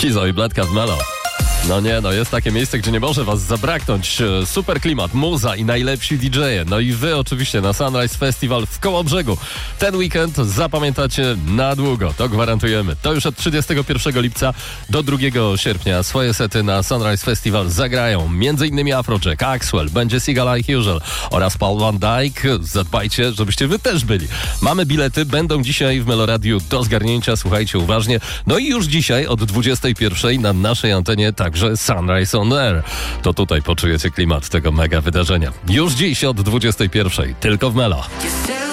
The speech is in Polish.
Kizo i Bledka w Melo. No nie, jest takie miejsce, gdzie nie może was zabraknąć. Super klimat, muza i najlepsi DJ-e. No i wy oczywiście na Sunrise Festival w Kołobrzegu. Ten weekend zapamiętacie na długo, to gwarantujemy. To już od 31 lipca do 2 sierpnia swoje sety na Sunrise Festival zagrają m.in. Afrojack, Axwell, będzie Seagal Like Usual oraz Paul Van Dyke. Zadbajcie, żebyście wy też byli. Mamy bilety, będą dzisiaj w Meloradiu do zgarnięcia, słuchajcie uważnie. No i już dzisiaj od 21 na naszej antenie także Sunrise on Air. To tutaj poczujecie klimat tego mega wydarzenia. Już dziś od 21 tylko w Melo.